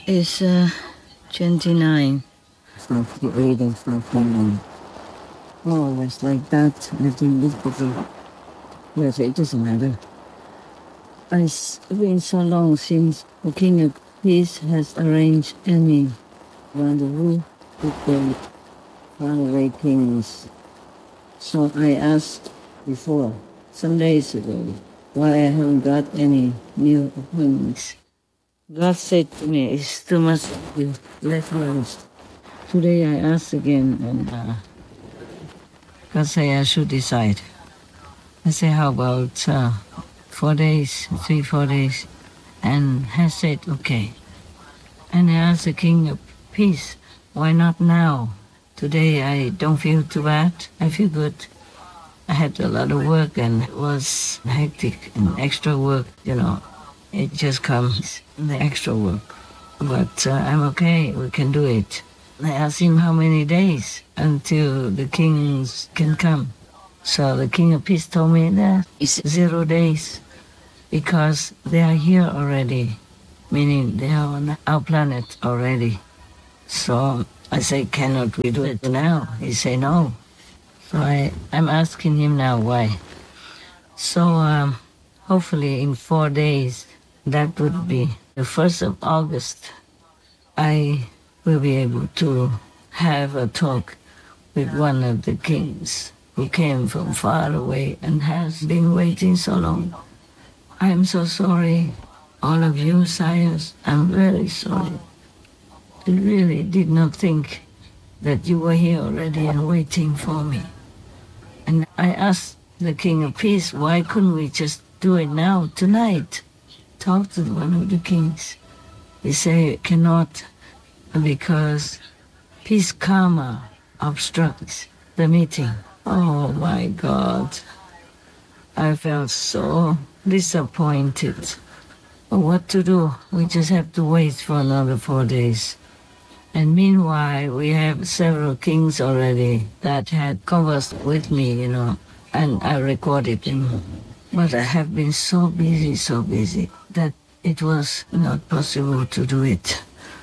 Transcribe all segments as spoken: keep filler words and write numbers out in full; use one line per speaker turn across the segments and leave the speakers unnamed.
is uh, twenty-nine. Start reading, start reading. Oh, it's like that. I think this book is... Yes, it doesn't matter. It's been so long since the King of Peace has arranged any rendezvous with the faraway kings. So I asked before, some days ago, why I haven't got any new appointments. God said to me, it's too much to let rest. Today I asked again, and uh, God said I should decide. I say, how about uh, four days, three, four days? And he said, okay. And I asked the King of Peace, why not now? Today I don't feel too bad. I feel good. I had a lot of work and it was hectic and extra work, you know. It just comes, the extra work. But uh, I'm okay, we can do it. I asked him how many days until the kings can come. So the King of Peace told me that it's zero days because they are here already, meaning they are on our planet already. So I say, cannot we do it now? He say no. So I, I'm asking him now why. So um, hopefully in four days, that would be the first of August, I will be able to have a talk with one of the kings who came from far away and has been waiting so long. I am so sorry, all of you, sires, I'm very sorry. I really did not think that you were here already and waiting for me. And I asked the King of Peace, why couldn't we just do it now, tonight? Talk to one of the kings. They say cannot because peace karma obstructs the meeting. Oh my God. I felt so disappointed. But what to do? We just have to wait for another four days. And meanwhile, we have several kings already that had conversed with me, you know, and I recorded them. But I have been so busy, so busy, that it was not possible to do it.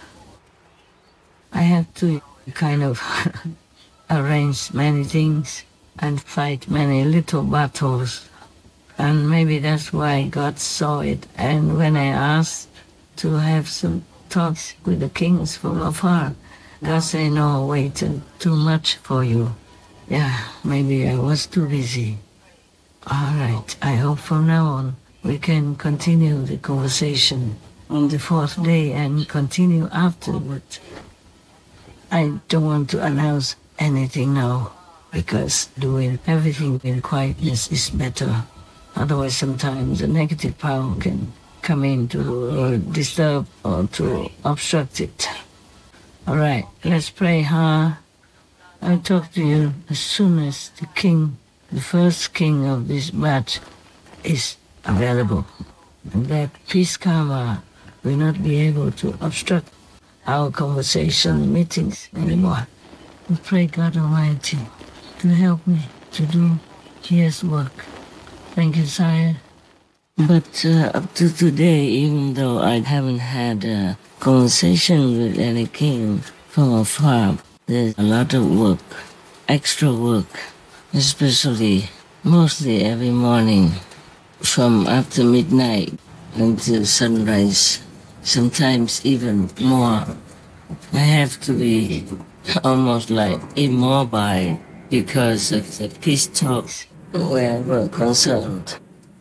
I had to kind of arrange many things and fight many little battles. And maybe that's why God saw it. And when I asked to have some talks with the kings from afar, God said, no, wait, too much for you. Yeah, maybe I was too busy. All right, I hope from now on we can continue the conversation on the fourth day and continue afterward. I don't want to announce anything now because doing everything in quietness is better. Otherwise, sometimes a negative power can come in to or disturb or to obstruct it. All right, let's pray, huh? I'll talk to you as soon as the king, the first king of this batch, is available. And that peace karma will not be able to obstruct our conversation meetings anymore. We pray God Almighty to help me to do His work. Thank you, Sire. But uh, up to today, even though I haven't had a conversation with any king from afar, there's a lot of work, extra work, especially mostly every morning from after midnight until sunrise, sometimes even more. I have to be almost like immobile because of the peace talks where we're concerned.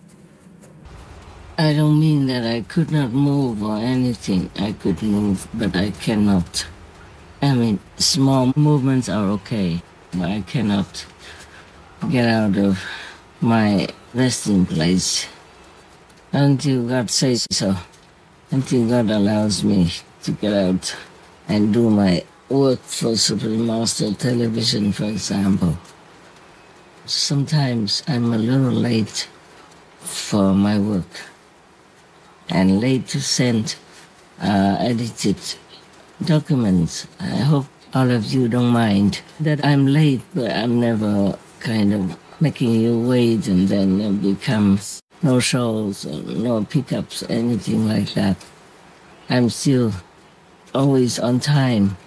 I don't mean that I could not move or anything. I could move, but I cannot. I mean, small movements are okay, but I cannot get out of my resting place until God says so, until God allows me to get out and do my work for Supreme Master Television, for example. Sometimes I'm a little late for my work and late to send uh, edited documents. I hope all of you don't mind that I'm late, but I'm never kind of making you wait and then it becomes no shows, or no pickups, anything like that. I'm still always on time.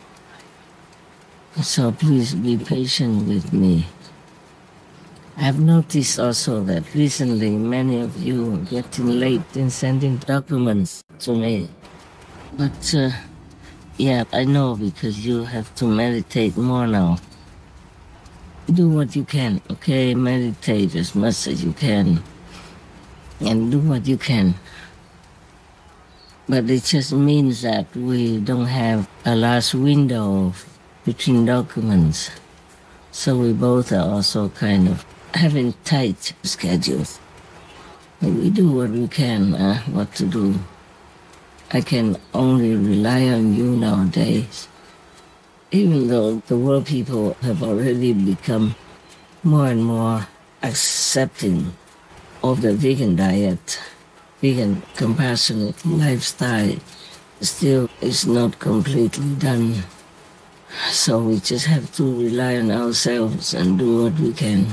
So please be patient with me. I've noticed also that recently many of you are getting late in sending documents to me. But uh, yeah, I know because you have to meditate more now. Do what you can, okay? Meditate as much as you can. And do what you can. But it just means that we don't have a last window between documents. So we both are also kind of having tight schedules. But we do what we can, uh, what to do. I can only rely on you nowadays. Even though the world people have already become more and more accepting of the vegan diet, vegan compassionate lifestyle, still is not completely done. So we just have to rely on ourselves and do what we can.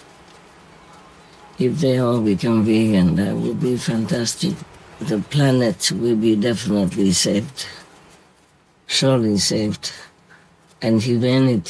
If they all become vegan, that would be fantastic. The planet will be definitely saved, surely saved, and humanity